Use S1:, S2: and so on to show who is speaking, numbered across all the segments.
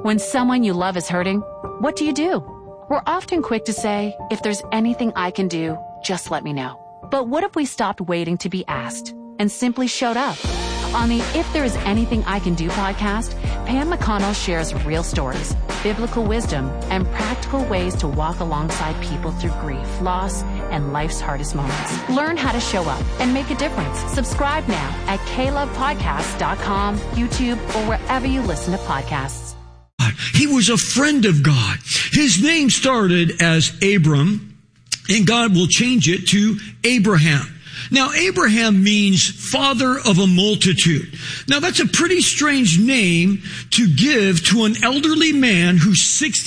S1: When someone you love is hurting, what do? We're often quick to say, if there's anything I can do, just let me know. But what if we stopped waiting to be asked and simply showed up? On the If There Is Anything I Can Do podcast, Pam McConnell shares real stories, biblical wisdom, and practical ways to walk alongside people through grief, loss, and life's hardest moments. Learn how to show up and make a difference. Subscribe now at KLovePodcasts.com, YouTube, or wherever you listen to podcasts.
S2: He was a friend of God. His name started as Abram, and God will change it to Abraham. Now, Abraham means father of a multitude. Now, that's a pretty strange name to give to an elderly man who's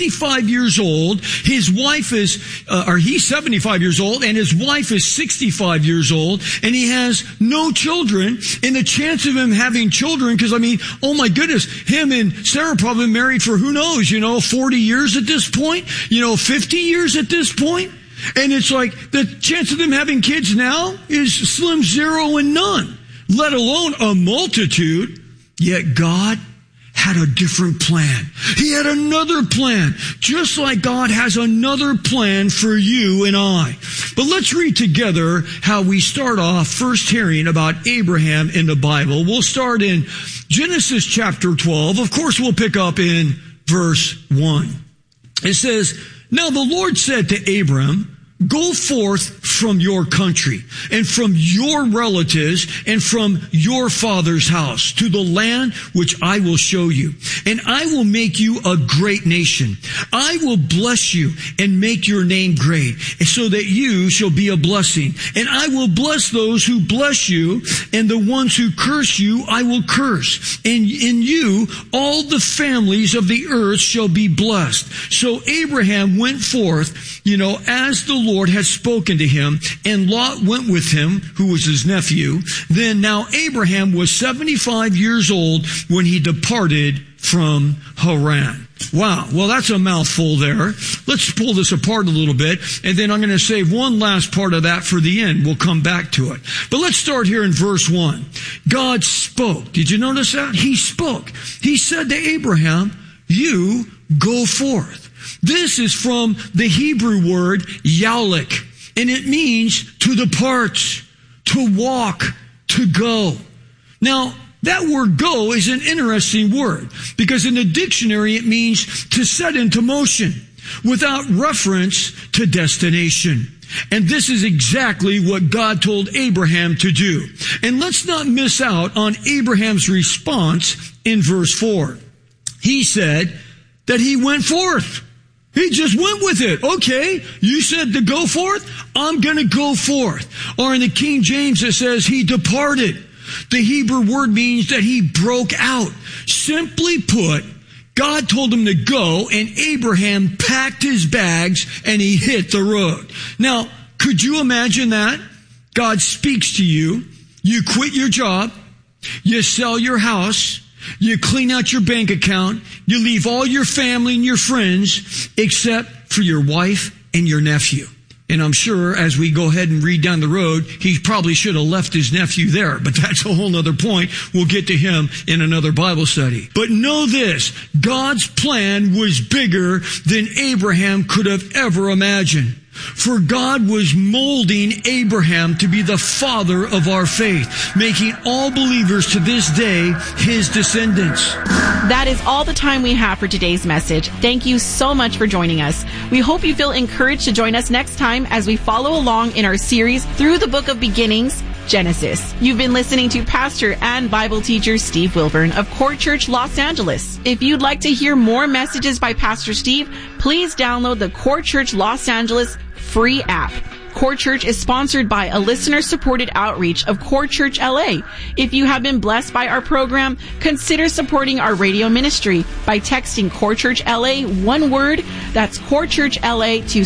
S2: 65 years old. His wife he's 75 years old, and his wife is 65 years old, and he has no children. And the chance of him having children, because oh my goodness, him and Sarah probably married for who knows, 40 years at this point, 50 years at this point. And it's like the chance of them having kids now is slim, zero, and none, let alone a multitude. Yet God had a different plan. He had another plan, just like God has another plan for you and I. But let's read together how we start off first hearing about Abraham in the Bible. We'll start in Genesis chapter 12. Of course, we'll pick up in verse 1. It says, "Now the Lord said to Abram, go forth from your country and from your relatives and from your father's house to the land which I will show you. And I will make you a great nation. I will bless you and make your name great so that you shall be a blessing. And I will bless those who bless you, and the ones who curse you I will curse. And in you all the families of the earth shall be blessed." So Abraham went forth, as the Lord had spoken to him, and Lot went with him, who was his nephew. Then now Abraham was 75 years old when he departed from Haran. Wow, well that's a mouthful there. Let's pull this apart a little bit, and then I'm going to save one last part of that for the end. We'll come back to it. But let's start here in verse 1. God spoke. Did you notice that? He spoke. He said to Abraham, "You go forth." This is from the Hebrew word yalik, and it means to depart, to walk, to go. Now, that word go is an interesting word, because in the dictionary it means to set into motion without reference to destination. And this is exactly what God told Abraham to do. And let's not miss out on Abraham's response in verse 4. He said that he went forth. He just went with it. Okay, you said to go forth, I'm going to go forth. Or in the King James it says he departed. The Hebrew word means that he broke out. Simply put, God told him to go, and Abraham packed his bags and he hit the road. Now, could you imagine that? God speaks to you. You quit your job. You sell your house. You clean out your bank account. You leave all your family and your friends except for your wife and your nephew. And I'm sure as we go ahead and read down the road, he probably should have left his nephew there. But that's a whole other point. We'll get to him in another Bible study. But know this, God's plan was bigger than Abraham could have ever imagined. For God was molding Abraham to be the father of our faith, making all believers to this day his descendants.
S3: That is all the time we have for today's message. Thank you so much for joining us. We hope you feel encouraged to join us next time as we follow along in our series through the book of beginnings, Genesis. You've been listening to pastor and Bible teacher Steve Wilburn of Court Church Los Angeles. If you'd like to hear more messages by Pastor Steve, please download the Court Church Los Angeles free app. Court Church is sponsored by a listener-supported outreach of Court Church LA. If you have been blessed by our program, consider supporting our radio ministry by texting Court Church LA, one word, that's Court Church LA to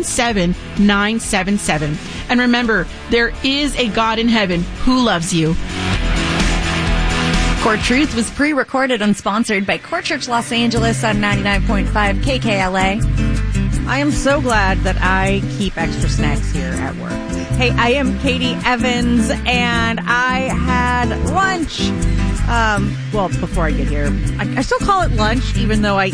S3: 77977. And remember, there is a God in heaven who loves you.
S4: Court Truth was pre-recorded and sponsored by Court Church Los Angeles on 99.5 KKLA.
S5: I am so glad that I keep extra snacks here at work. Hey, I am Katie Evans, and I had lunch. Before I get here, I still call it lunch, even though I